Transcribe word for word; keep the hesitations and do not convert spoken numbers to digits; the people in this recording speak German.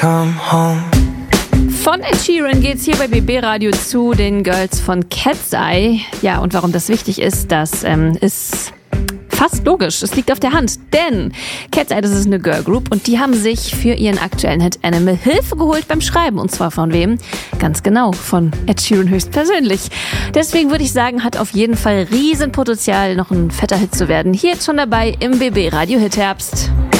Come home. Von Ed Sheeran geht's hier bei B B Radio zu den Girls von Cat's Eye. Ja, und warum das wichtig ist, das ähm, ist fast logisch. Es liegt auf der Hand, denn Cat's Eye, das ist eine Girl Group und die haben sich für ihren aktuellen Hit Animal Hilfe geholt beim Schreiben. Und zwar von wem? Ganz genau, von Ed Sheeran höchstpersönlich. Deswegen würde ich sagen, hat auf jeden Fall Riesenpotenzial, noch ein fetter Hit zu werden. Hier jetzt schon dabei im B B Radio Hit Herbst.